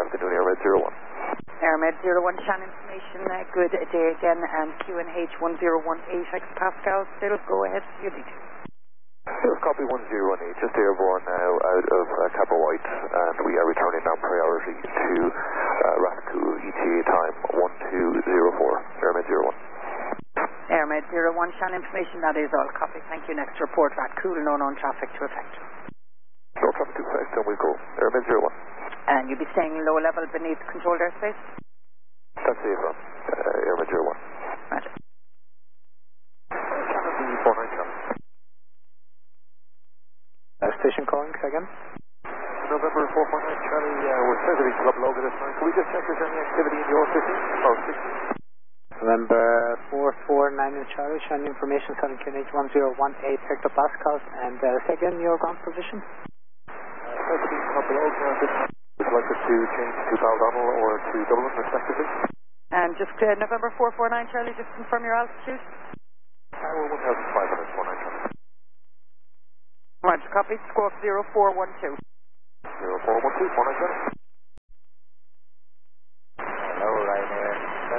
Good noon, Airmed 01. Airmed 01, Shan information, good day again, and QNH 1018 hectopascals, still go ahead, you need. Yes, copy 1018, just airborne now out of Kappa White, and we are returning now priority to RASCO ETA time 1204, Airmed 01. Airmed 01, Shan information, that is all, copy, thank you. Next report, RASCO, no known traffic to effect. No traffic to effect, and we go, Airmed 01. And you'll be staying low level beneath controlled airspace? That's it from Airmed 01. Roger. Station calling again. November 449 Charlie, we're Treasury Club logo this time. Can we just check if there's any activity in your 50? Oh, 60. November 449 Charlie, showing information 7 QNH 1018 hectopascals, and say again your ground position. Treasury Club logo, would you like us to change to Baldonnel or to Dublin respectively? And just November 449 Charlie, just confirm your altitude. Tower 1500, 49 Charlie. Roger, copy, squawk 0412. 0412, 49 Charlie. Hello, Ryanair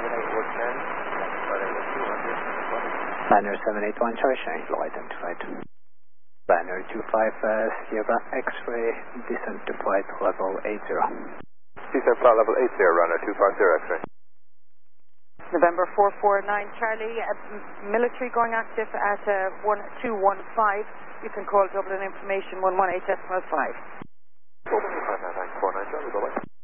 7811. Ryanair 781 Charlie, showing low identified. Ryanair 25 Sierra X-ray, descent to flight level 80. Descent flight level 80, Ryanair 250 X-ray. November 449 Charlie, military going active at 1215. You can call Dublin information 118.5. Dublin 599 49 Charlie, bye-bye.